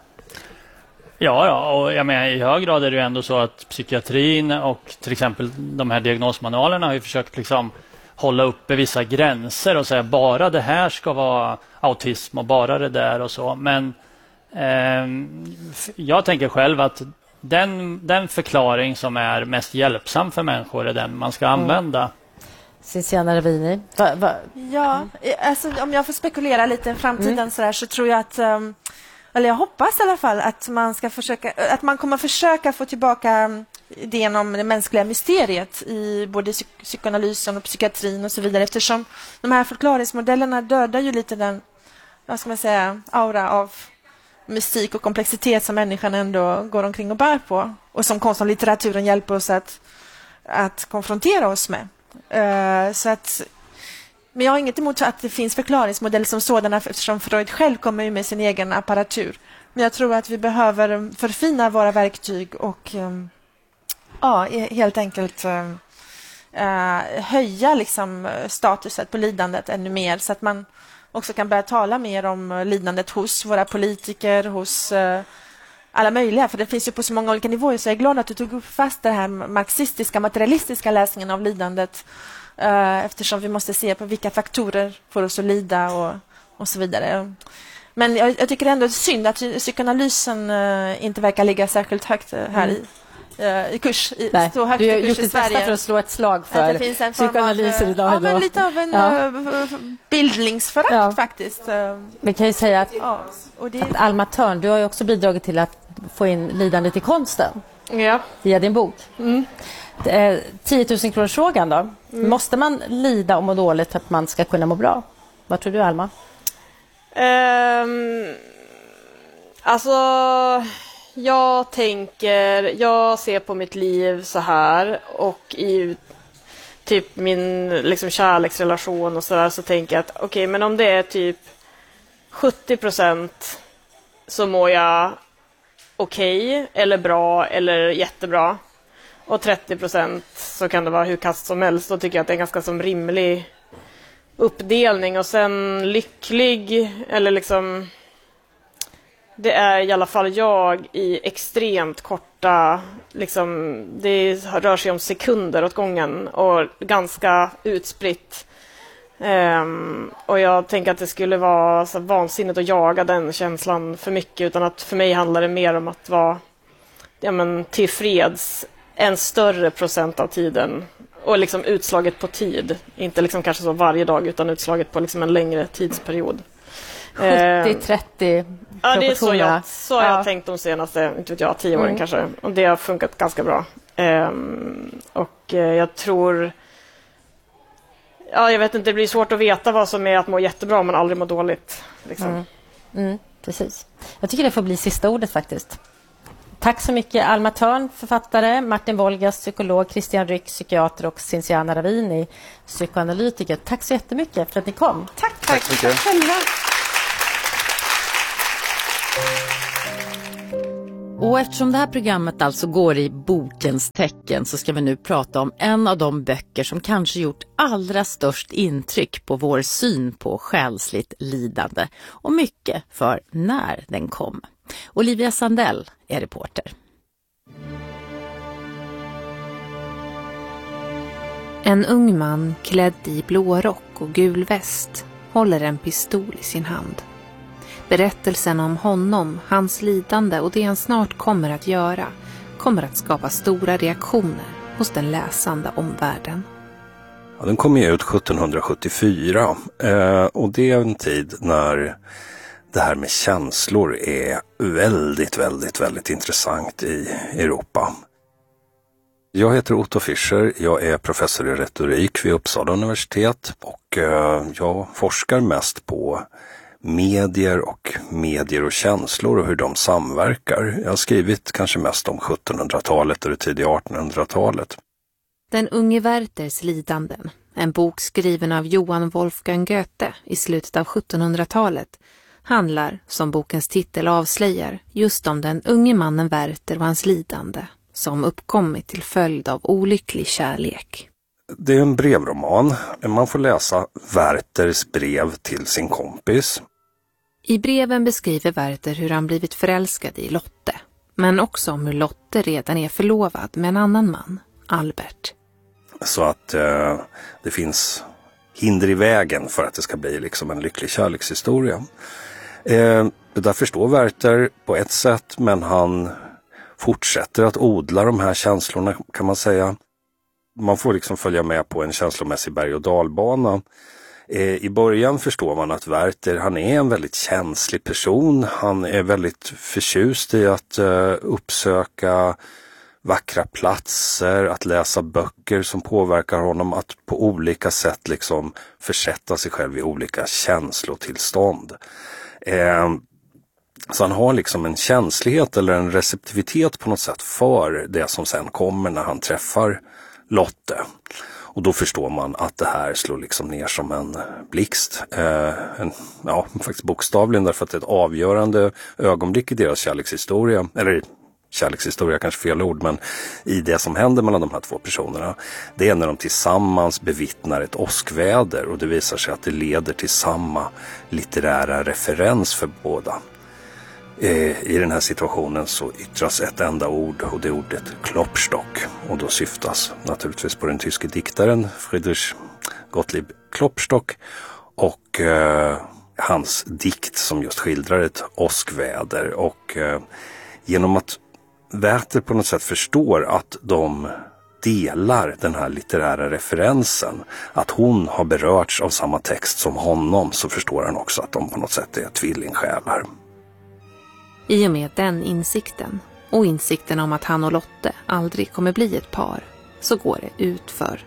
Ja, ja, och jag menar, i hög grad är det ju ändå så att psykiatrin och till exempel de här diagnosmanualerna har ju försökt liksom hålla uppe vissa gränser och säga bara det här ska vara autism och bara det där och så. Men eh, jag tänker själv att den, den förklaring som är mest hjälpsam för människor är den man ska använda. Mm. Cecilia Ravini. Va, va? Ja, alltså, om jag får spekulera lite i framtiden mm. så, där, så tror jag att um, eller jag hoppas i alla fall att man ska försöka, att man kommer försöka få tillbaka idén om det mänskliga mysteriet i både psyk- psykoanalysen och psykiatrin och så vidare, eftersom de här förklaringsmodellerna dödar ju lite den, vad ska man säga, aura av mystik och komplexitet som människan ändå går omkring och bär på och som konst och litteraturen hjälper oss att, att konfrontera oss med. Uh, så att, men jag har inget emot att det finns förklaringsmodeller som sådana, eftersom Freud själv kommer med sin egen apparatur. Men jag tror att vi behöver förfina våra verktyg och um, ja, helt enkelt uh, höja liksom statuset på lidandet ännu mer, så att man också kan börja tala mer om lidandet hos våra politiker, hos uh, alla möjliga, för det finns ju på så många olika nivåer. Så jag är glad att du tog upp fast det här marxistiska, materialistiska läsningen av lidandet, uh, eftersom vi måste se på vilka faktorer får oss att lida och, och så vidare. Men jag, jag tycker ändå det är synd att psykoanalysen uh, inte verkar ligga särskilt högt uh, här mm. i i kurs i, Nej, så högt du har i kurs gjort i ditt Sverige. bästa för att slå ett slag för det finns en psykoanalyser idag. Ja, men lite av en ja. bildningsförakt ja. faktiskt. Men kan ju säga att, ja. och det... att Alma Törn, du har ju också bidragit till att få in lidandet i konsten ja. via din bok. Mm. tio tusen kronors frågan då. Mm. Måste man lida och må dåligt för att man ska kunna må bra? Vad tror du, Alma? Um, alltså... Jag tänker, jag ser på mitt liv så här, och i typ min liksom kärleksrelation och så där, så tänker jag att okej, okay, men om det är typ sjuttio procent så mår jag okej okay, eller bra eller jättebra, och trettio procent så kan det vara hur kast som helst. Då tycker jag att det är en ganska som rimlig uppdelning. Och sen lycklig, eller liksom, det är i alla fall jag i extremt korta, liksom, det rör sig om sekunder åt gången och ganska utspritt. Um, och jag tänker att det skulle vara så vansinnigt att jaga den känslan för mycket, utan att för mig handlar det mer om att vara ja, men, tillfreds en större procent av tiden och liksom utslaget på tid. Inte liksom kanske så varje dag utan utslaget på liksom en längre tidsperiod. sjuttio trettio Ja, det är så jag, så har ja. jag tänkt de senaste inte vet jag, tio åren Mm. kanske. Och det har funkat ganska bra. Um, och uh, jag tror... Ja, jag vet inte, det blir svårt att veta vad som är att må jättebra om man aldrig mår dåligt. Liksom. Mm. Mm, precis. Jag tycker det får bli sista ordet faktiskt. Tack så mycket Alma Törn, författare, Martin Wolgast, psykolog, Christian Ryck, psykiater och Cynthiana Ravini, psykoanalytiker. Tack så jättemycket för att ni kom. Tack, tack. tack så mycket. Själva. Och eftersom det här programmet alltså går i bokens tecken så ska vi nu prata om en av de böcker som kanske gjort allra störst intryck på vår syn på själsligt lidande och mycket för när den kom. Olivia Sandell är reporter. En ung man klädd i blå rock och gul väst håller en pistol i sin hand. Berättelsen om honom, hans lidande och det han snart kommer att göra kommer att skapa stora reaktioner hos den läsande omvärlden. Ja, den kom ju ut sjuttonhundrasjuttiofyra eh, och det är en tid när det här med känslor är väldigt, väldigt, väldigt intressant i Europa. Jag heter Otto Fischer, jag är professor i retorik vid Uppsala universitet och eh, jag forskar mest på medier och medier och känslor och hur de samverkar. Jag har skrivit kanske mest om sjuttonhundratalet och det tidiga artonhundratalet. Den unge Werthers lidanden, en bok skriven av Johann Wolfgang Goethe i slutet av sjuttonhundratalet, handlar, som bokens titel avslöjar, just om den unge mannen Werther och hans lidande som uppkommit till följd av olycklig kärlek. Det är en brevroman. Man får läsa Werthers brev till sin kompis. I breven beskriver Werther hur han blivit förälskad i Lotte, men också om hur Lotte redan är förlovad med en annan man, Albert. Så att eh, det finns hinder i vägen för att det ska bli liksom en lycklig kärlekshistoria. Eh, det där förstår Werther på ett sätt, men han fortsätter att odla de här känslorna, kan man säga. Man får liksom följa med på en känslomässig berg- och dalbana. Eh, I början förstår man att Werther, han är en väldigt känslig person. Han är väldigt förtjust i att eh, uppsöka vackra platser, att läsa böcker som påverkar honom, att på olika sätt liksom försätta sig själv i olika känslotillstånd. Eh, så han har liksom en känslighet eller en receptivitet på något sätt för det som sen kommer när han träffar Lotte. Och då förstår man att det här slår liksom ner som en blixt. Eh, en, ja, faktiskt bokstavligen, därför att det är ett avgörande ögonblick i deras kärlekshistoria. Eller kärlekshistoria kanske fel ord, men i det som händer mellan de här två personerna. Det är när de tillsammans bevittnar ett åskväder och det visar sig att det leder till samma litterära referens för båda. I den här situationen så yttras ett enda ord och det är ordet Klopstock, och då syftas naturligtvis på den tyske diktaren Friedrich Gottlieb Klopstock och eh, hans dikt som just skildrar ett åskväder. Och eh, genom att Werther på något sätt förstår att de delar den här litterära referensen, att hon har berörts av samma text som honom, så förstår han också att de på något sätt är tvillingsjälar. I och med den insikten, och insikten om att han och Lotte aldrig kommer bli ett par, så går det utför.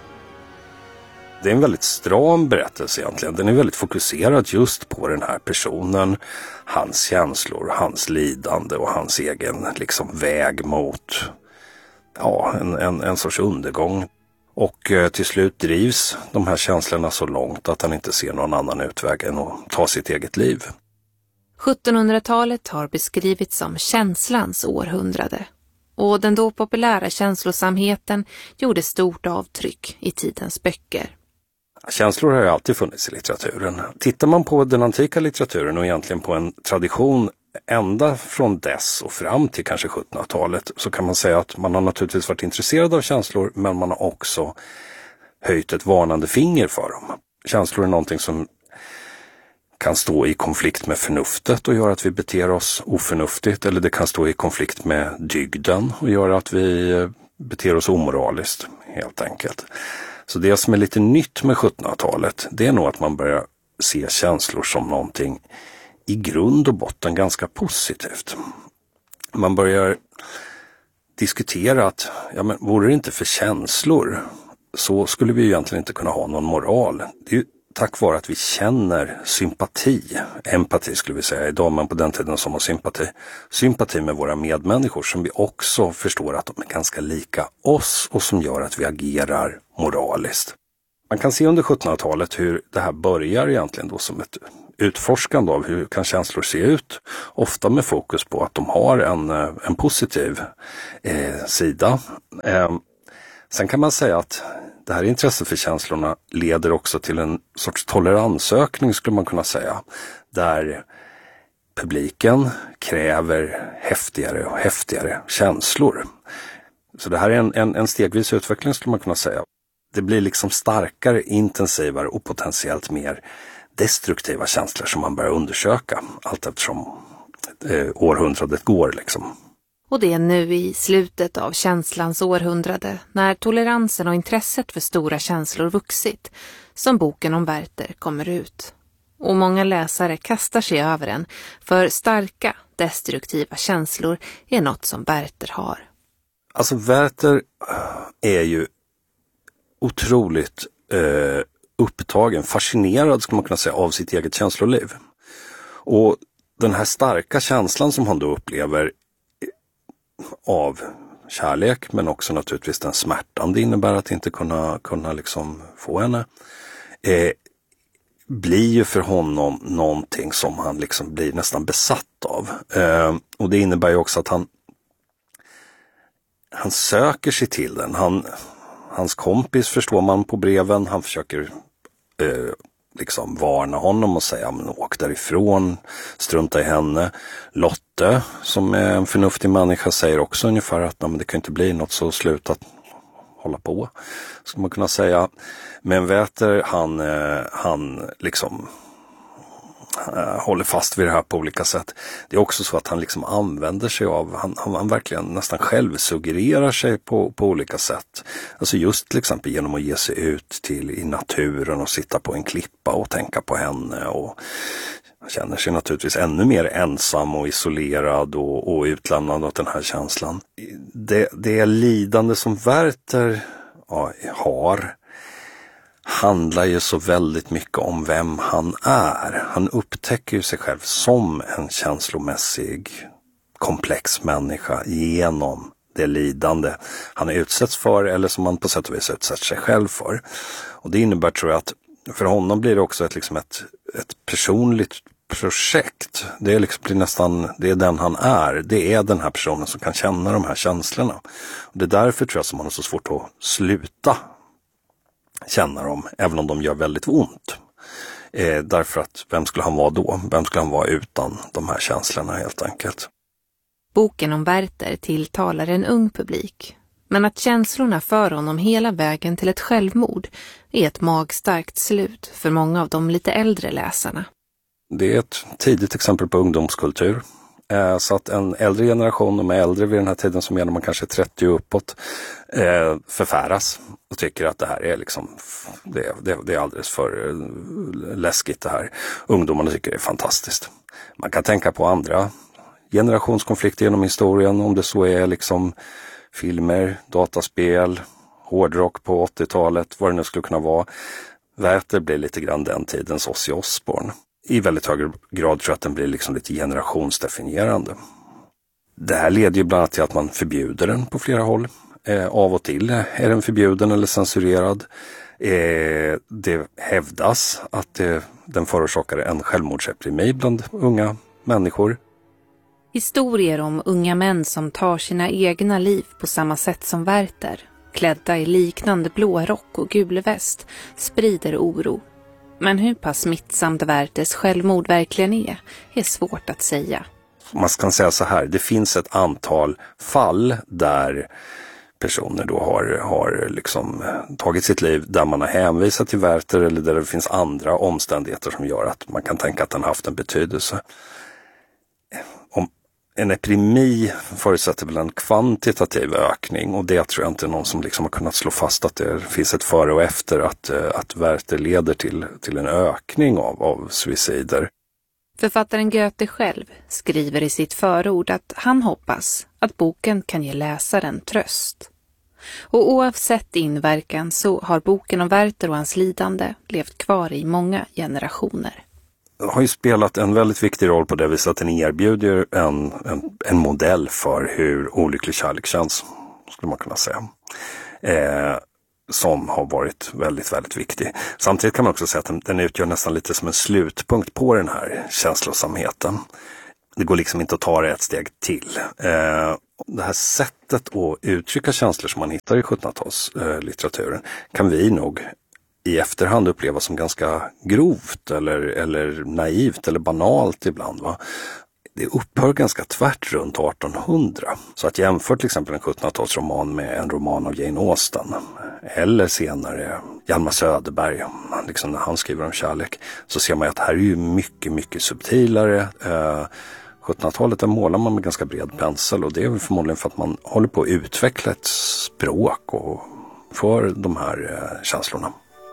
Det är en väldigt stram berättelse egentligen. Den är väldigt fokuserad just på den här personen, hans känslor, hans lidande och hans egen liksom väg mot ja, en, en, en sorts undergång. Och eh, till slut drivs de här känslorna så långt att han inte ser någon annan utväg än att ta sitt eget liv. sjuttonhundratalet har beskrivits som känslans århundrade, och den då populära känslosamheten gjorde stort avtryck i tidens böcker. Känslor har ju alltid funnits i litteraturen. Tittar man på den antika litteraturen och egentligen på en tradition ända från dess och fram till kanske sjuttonhundratalet, så kan man säga att man har naturligtvis varit intresserad av känslor, men man har också höjt ett varnande finger för dem. Känslor är någonting som kan stå i konflikt med förnuftet och göra att vi beter oss oförnuftigt, eller det kan stå i konflikt med dygden och göra att vi beter oss omoraliskt helt enkelt. Så det som är lite nytt med sjuttonhundratalet, det är nog att man börjar se känslor som någonting i grund och botten ganska positivt. Man börjar diskutera att, ja men vore det inte för känslor så skulle vi egentligen inte kunna ha någon moral. Det är ju tack vare att vi känner sympati, empati skulle vi säga idag, men på den tiden som var sympati. Sympati med våra medmänniskor som vi också förstår att de är ganska lika oss och som gör att vi agerar moraliskt. Man kan se under sjuttonhundratalet hur det här börjar egentligen då som ett utforskande av hur kan känslor se ut. Ofta med fokus på att de har en, en positiv eh, sida. Eh, sen kan man säga att det här intresset för känslorna leder också till en sorts toleransökning skulle man kunna säga. Där publiken kräver häftigare och häftigare känslor. Så det här är en, en, en stegvis utveckling skulle man kunna säga. Det blir liksom starkare, intensivare och potentiellt mer destruktiva känslor som man börjar undersöka allt eftersom eh, århundradet går liksom. Och det är nu i slutet av känslans århundrade, när toleransen och intresset för stora känslor vuxit, som boken om Werther kommer ut. Och många läsare kastar sig över den, för starka, destruktiva känslor är något som Werther har. Alltså Werther är ju otroligt eh, upptagen, fascinerad ska man kunna säga av sitt eget känsloliv. Och den här starka känslan som han då upplever av kärlek, men också naturligtvis den smärtan det innebär att inte kunna, kunna liksom få henne, eh, blir ju för honom någonting som han liksom blir nästan besatt av. Eh, och det innebär ju också att han han söker sig till den. Han, hans kompis förstår man på breven, han försöker eh, liksom varna honom och säga men åk därifrån, strunta i henne. Lotte som är en förnuftig människa säger också ungefär att men det kan inte bli något, så sluta hålla på, skulle man kunna säga. Men Werther han, han liksom äh, håller fast vid det här på olika sätt. Det är också så att han liksom använder sig av, han, han, han verkligen nästan själv suggererar sig på, på olika sätt. Alltså just till exempel genom att ge sig ut till i naturen och sitta på en klippa och tänka på henne, och han känner sig naturligtvis ännu mer ensam och isolerad och, och utlämnad åt den här känslan. Det, det lidande som Werther ja, har handlar ju så väldigt mycket om vem han är. Han upptäcker ju sig själv som en känslomässig, komplex människa genom det lidande han utsätts för, eller som han på sätt och vis utsätter sig själv för. Och det innebär, tror jag, att för honom blir det också ett, liksom ett, ett personligt projekt. Det är liksom blir nästan, det är den han är. Det är den här personen som kan känna de här känslorna. Och det är därför, tror jag, som han har så svårt att sluta känna dem, även om de gör väldigt ont. Eh, därför att vem skulle han vara då? Vem skulle han vara utan de här känslorna helt enkelt? Boken om Werther tilltalar en ung publik. Men att känslorna för honom hela vägen till ett självmord är ett magstarkt slut för många av de lite äldre läsarna. Det är ett tidigt exempel på ungdomskultur. Eh, så att en äldre generation, de är äldre vid den här tiden som menar man kanske trettio uppåt, eh, förfäras och tycker att det här är liksom, det, det, det är alldeles för läskigt det här. Ungdomarna tycker det är fantastiskt. Man kan tänka på andra generationskonflikter genom historien, om det så är liksom filmer, dataspel, hårdrock på åttiotalet, vad det nu skulle kunna vara. Werther blir lite grann den tidens Ozzy Osbourne. I väldigt hög grad tror jag att den blir liksom lite generationsdefinierande. Det här leder ju bland annat till att man förbjuder den på flera håll. Eh, av och till är den förbjuden eller censurerad. Eh, det hävdas att det, den förorsakar en självmordsepidemi bland unga människor. Historier om unga män som tar sina egna liv på samma sätt som Werther, klädda i liknande blå rock och gul väst, sprider oro. Men hur pass smittsamt Werthers självmord verkligen är, är svårt att säga. Man kan säga så här, det finns ett antal fall där personer då har, har liksom tagit sitt liv där man har hänvisat till Werther, eller där det finns andra omständigheter som gör att man kan tänka att den har haft en betydelse. Om en epidemi förutsätter väl en kvantitativ ökning, och det tror jag inte är någon som liksom har kunnat slå fast att det finns ett före och efter att, att Werther leder till, till en ökning av, av suicider. Författaren Goethe själv skriver i sitt förord att han hoppas att boken kan ge läsaren tröst. Och oavsett inverkan så har boken om Werther och hans lidande levt kvar i många generationer. Det har ju spelat en väldigt viktig roll på det viset att den erbjuder en, en, en modell för hur olycklig kärlek känns, skulle man kunna säga. Eh, som har varit väldigt, väldigt viktig. Samtidigt kan man också säga att den, den utgör nästan lite som en slutpunkt på den här känslosamheten. Det går liksom inte att ta det ett steg till. Eh, det här sättet att uttrycka känslor som man hittar i sjuttonhundratalslitteraturen kan vi nog i efterhand uppleva som ganska grovt eller, eller naivt eller banalt ibland. Va? Det upphör ganska tvärt runt artonhundra. Så att jämföra till exempel en sjuttonhundratalsroman med en roman av Jane Austen eller senare Hjalmar Söderberg, liksom när han skriver om kärlek, så ser man att det här är ju mycket, mycket subtilare. Eh, sjuttonhundratalet där målar man med ganska bred pensel, och det är väl förmodligen för att man håller på att utveckla ett språk och för de här eh, känslorna.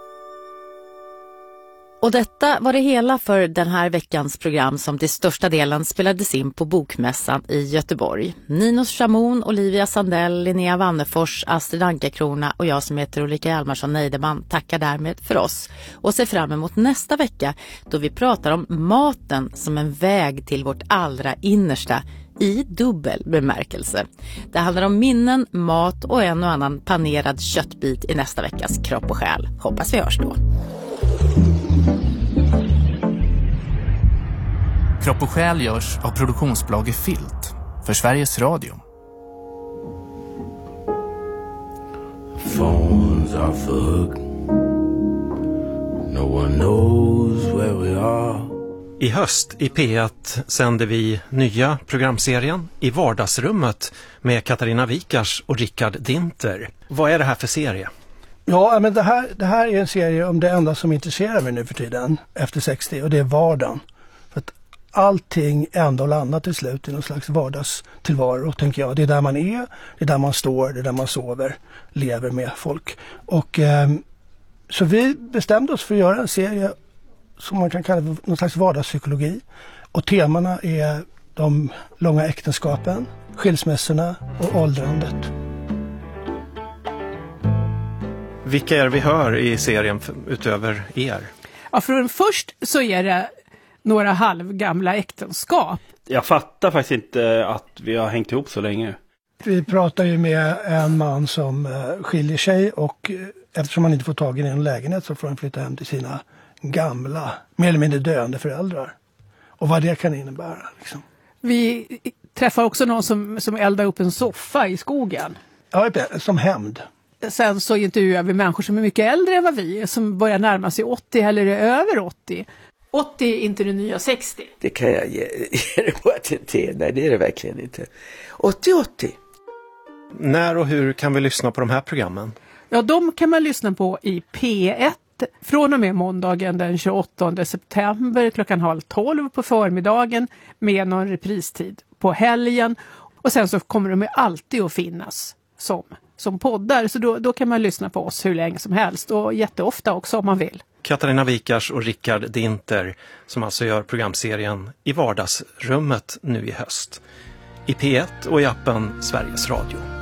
Och detta var det hela för den här veckans program som till största delen spelades in på Bokmässan i Göteborg. Nino Schamon, Olivia Sandell, Linnea Wannefors, Astrid Ankarkrona och jag som heter Ulrika Hjalmarsson Neideman tackar därmed för oss och ser fram emot nästa vecka då vi pratar om maten som en väg till vårt allra innersta i dubbel bemärkelse. Det handlar om minnen, mat och en och annan panerad köttbit i nästa veckas Kropp och själ. Hoppas vi hörs då. Kropp och själ görs av produktionsbolaget Filt för Sveriges Radio. Phones are fucked. No one knows where we are. I höst i P ett sänder vi nya programserien I vardagsrummet med Katarina Wikars och Rickard Dinter. Vad är det här för serie? Ja, men det här, det här är en serie om det enda som intresserar mig nu för tiden efter sextio, och det är vardagen. För att allting ändå landar till slut i någon slags vardagstillvaro, tänker jag. Det är där man är, det är där man står, det är där man sover, lever med folk. Och eh, så vi bestämde oss för att göra en serie som man kan kalla för någon slags vardagspsykologi. Och temana är de långa äktenskapen, skilsmässorna och åldrandet. Vilka är vi hör i serien utöver er? Ja, för först så är det några halvgamla äktenskap. Jag fattar faktiskt inte att vi har hängt ihop så länge. Vi pratar ju med en man som skiljer sig, och eftersom han inte får tag i en lägenhet så får han flytta hem till sina gamla, mer eller mindre döende föräldrar. Och vad det kan innebära. Liksom. Vi träffar också någon som, som eldar upp en soffa i skogen. Ja, som hämnd. Sen så intervjuar vi människor som är mycket äldre än vad vi är, som börjar närma sig åttio eller är över åttio. åttio är inte det nya sextio. Det kan jag ge, ge det på att det är. Nej, det är det verkligen inte. åttio åttio. När och hur kan vi lyssna på de här programmen? Ja, de kan man lyssna på i P ett från och med måndagen den tjugoåttonde september klockan halv tolv på förmiddagen med någon repristid på helgen. Och sen så kommer de alltid att finnas som, som poddar, så då, då kan man lyssna på oss hur länge som helst och jätteofta också om man vill. Katarina Wikars och Rickard Dinter som alltså gör programserien I vardagsrummet nu i höst. I P ett och i appen Sveriges Radio.